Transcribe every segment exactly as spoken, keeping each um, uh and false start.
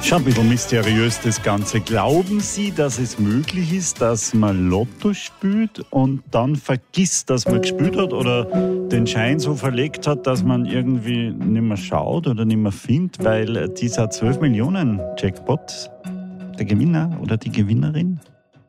Schon ein bisschen mysteriös das Ganze. Glauben Sie, dass es möglich ist, dass man Lotto spielt und dann vergisst, dass man gespielt hat oder den Schein so verlegt hat, dass man irgendwie nicht mehr schaut oder nicht mehr findet, weil dieser zwölf Millionen Jackpot, der Gewinner oder die Gewinnerin,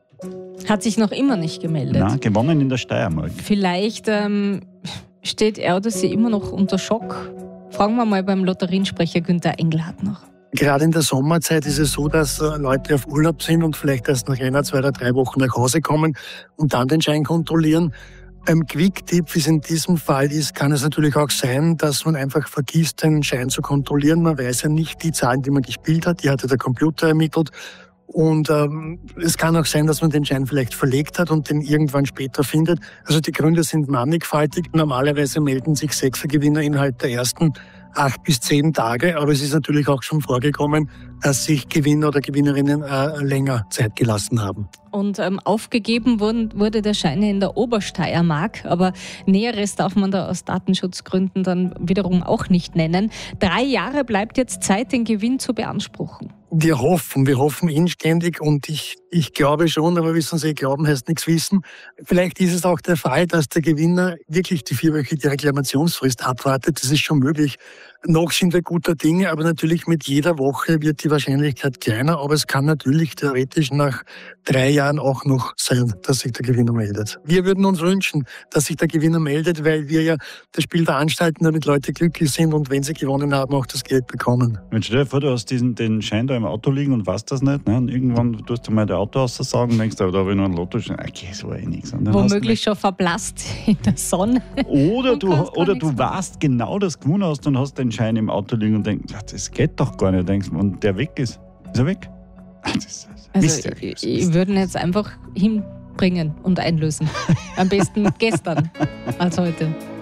hat sich noch immer nicht gemeldet. Na, gewonnen in der Steiermark. Vielleicht ähm, steht er oder sie immer noch unter Schock. Fragen wir mal beim Lotteriensprecher Günther Engelhardt nach. Gerade in der Sommerzeit ist es so, dass Leute auf Urlaub sind und vielleicht erst nach einer, zwei oder drei Wochen nach Hause kommen und dann den Schein kontrollieren. Beim Quick-Tipp, wie es in diesem Fall ist, kann es natürlich auch sein, dass man einfach vergisst, den Schein zu kontrollieren. Man weiß ja nicht die Zahlen, die man gespielt hat, die hat ja der Computer ermittelt. Und ähm, es kann auch sein, dass man den Schein vielleicht verlegt hat und den irgendwann später findet. Also die Gründe sind mannigfaltig. Normalerweise melden sich Sechser-Gewinner innerhalb der ersten acht bis zehn Tage. Aber es ist natürlich auch schon vorgekommen, dass sich Gewinner oder Gewinnerinnen äh, länger Zeit gelassen haben. Und ähm, aufgegeben wurden, wurde der Schein in der Obersteiermark, aber Näheres darf man da aus Datenschutzgründen dann wiederum auch nicht nennen. Drei Jahre bleibt jetzt Zeit, den Gewinn zu beanspruchen. Wir hoffen, wir hoffen inständig und ich, ich glaube schon, aber wissen Sie, glauben heißt nichts wissen. Vielleicht ist es auch der Fall, dass der Gewinner wirklich die vierwöchige Reklamationsfrist abwartet. Das ist schon möglich. Noch sind wir guter Dinge, aber natürlich mit jeder Woche wird die Wahrscheinlichkeit kleiner. Aber es kann natürlich theoretisch nach drei Jahren auch noch sein, dass sich der Gewinner meldet. Wir würden uns wünschen, dass sich der Gewinner meldet, weil wir ja das Spiel veranstalten, damit Leute glücklich sind und wenn sie gewonnen haben, auch das Geld bekommen. Wenn stell dir vor, du hast diesen, den Schein da im Auto liegen und weißt das nicht, ne? Und irgendwann tust du mal dein Auto aussagen und denkst, da habe ich noch einen Lottoschein. Okay, so war eh nichts. Womöglich schon verblasst in der Sonne. Oder du, oder du weißt genau, dass du gewonnen hast und hast den Schein im Auto liegen und denkst, das geht doch gar nicht. Denkst, und der weg ist. Ist er weg? Das ist also ich, ich würde ihn jetzt einfach hinbringen und einlösen. Am besten gestern als heute.